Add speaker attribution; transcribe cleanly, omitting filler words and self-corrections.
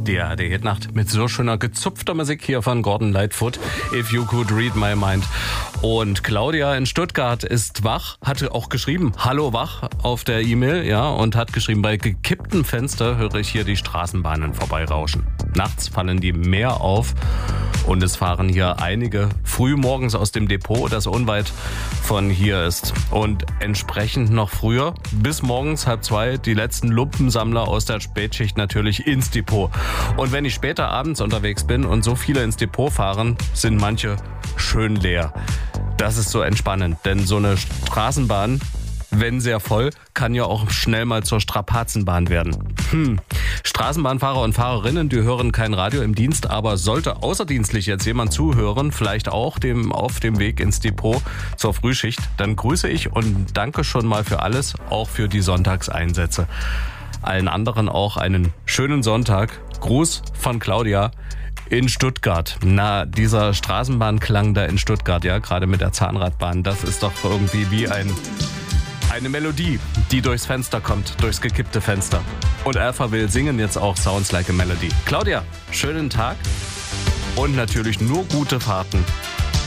Speaker 1: Die ARD-Hitnacht mit so schöner gezupfter Musik hier von Gordon Lightfoot. If You Could Read My Mind. Und Claudia in Stuttgart ist wach, hatte auch geschrieben, hallo wach auf der E-Mail, ja, und hat geschrieben, bei gekipptem Fenster höre ich hier die Straßenbahnen vorbeirauschen. Nachts fallen die mehr auf und es fahren hier einige früh morgens aus dem Depot, das unweit von hier ist. Und entsprechend noch früher, bis morgens 1:30, die letzten Lumpensammler aus der Spätschicht natürlich ins Depot. Und wenn ich später abends unterwegs bin und so viele ins Depot fahren, sind manche schön leer. Das ist so entspannend, denn so eine Straßenbahn, wenn sehr voll, kann ja auch schnell mal zur Strapazenbahn werden. Straßenbahnfahrer und Fahrerinnen, die hören kein Radio im Dienst, aber sollte außerdienstlich jetzt jemand zuhören, vielleicht auch auf dem Weg ins Depot zur Frühschicht, dann grüße ich und danke schon mal für alles, auch für die Sonntagseinsätze. Allen anderen auch einen schönen Sonntag. Gruß von Claudia in Stuttgart. Na, dieser Straßenbahnklang da in Stuttgart, ja, gerade mit der Zahnradbahn, das ist doch irgendwie wie eine Melodie, die durchs Fenster kommt, durchs gekippte Fenster. Und Alpha will singen jetzt auch Sounds Like a Melody. Claudia, schönen Tag und natürlich nur gute Fahrten.